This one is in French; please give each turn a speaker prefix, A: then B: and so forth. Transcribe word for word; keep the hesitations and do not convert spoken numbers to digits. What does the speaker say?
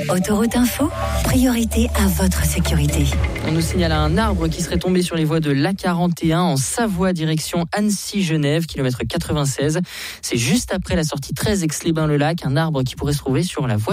A: Autoroute Info, priorité à votre sécurité.
B: On nous signale un arbre qui serait tombé sur les voies de l'A quarante et un en Savoie, direction Annecy-Genève, kilomètre quatre-vingt-seize. C'est juste après la sortie treize Aix-les-Bains-le-Lac, un arbre qui pourrait se trouver sur la voie